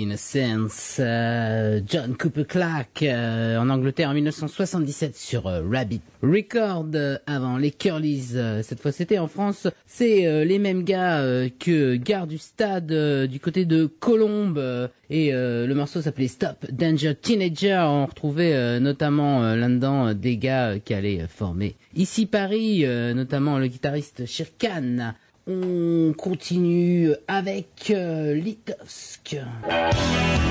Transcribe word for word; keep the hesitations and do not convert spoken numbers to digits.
Innocence, euh, John Cooper Clarke euh, en Angleterre en mille neuf cent soixante-dix-sept sur euh, Rabbit Record. Euh, avant les Curlys, euh, cette fois c'était en France. C'est euh, les mêmes gars euh, que Gare du Stade euh, du côté de Colombes euh, et euh, le morceau s'appelait Stop Danger Teenager. On retrouvait euh, notamment euh, là-dedans euh, des gars euh, qui allaient euh, former ici Paris, euh, notamment le guitariste Shirkan. On continue avec euh, Litosk.